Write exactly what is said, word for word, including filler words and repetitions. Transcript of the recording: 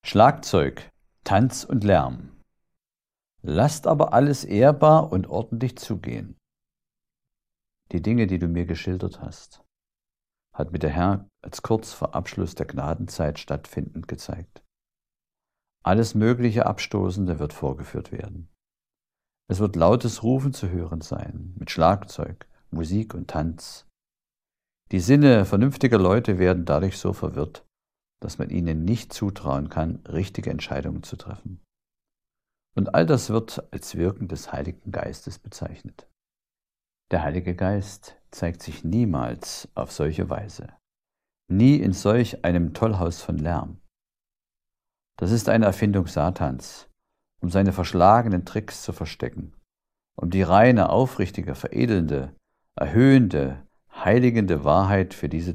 Schlagzeug, Tanz und Lärm. Lasst aber alles ehrbar und ordentlich zugehen. Die Dinge, die du mir geschildert hast, hat mir der Herr als kurz vor Abschluss der Gnadenzeit stattfindend gezeigt. Alles mögliche Abstoßende wird vorgeführt werden. Es wird lautes Rufen zu hören sein, mit Schlagzeug, Musik und Tanz. Die Sinne vernünftiger Leute werden dadurch so verwirrt, dass man ihnen nicht zutrauen kann, richtige Entscheidungen zu treffen. Und all das wird als Wirken des Heiligen Geistes bezeichnet. Der Heilige Geist zeigt sich niemals auf solche Weise, nie in solch einem Tollhaus von Lärm. Das ist eine Erfindung Satans, um seine verschlagenen Tricks zu verstecken, um die reine, aufrichtige, veredelnde, erhöhende, heiligende Wahrheit für diese